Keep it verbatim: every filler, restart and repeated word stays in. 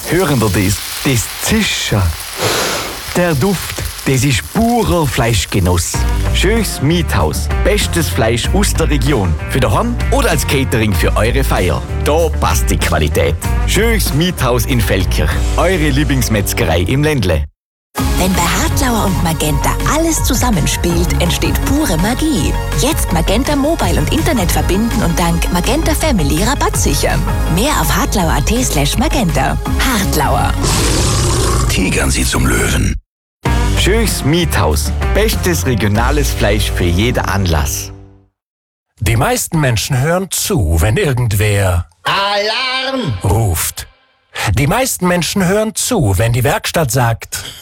Hören wir das? Das Zischen. Der Duft, das ist purer Fleischgenuss. Schönes Miethaus. Bestes Fleisch aus der Region. Für daheim oder als Catering für eure Feier. Da passt die Qualität. Schönes Miethaus in Feldkirch. Eure Lieblingsmetzgerei im Ländle. Wenn bei Hartlauer und Magenta alles zusammenspielt, entsteht pure Magie. Jetzt Magenta Mobile und Internet verbinden und dank Magenta Family Rabatt sichern. Mehr auf hartlauer.at slash magenta. Hartlauer. Tigern Sie zum Löwen. Schönes Miethaus. Bestes regionales Fleisch für jeden Anlass. Die meisten Menschen hören zu, wenn irgendwer Alarm! ruft. Die meisten Menschen hören zu, wenn die Werkstatt sagt: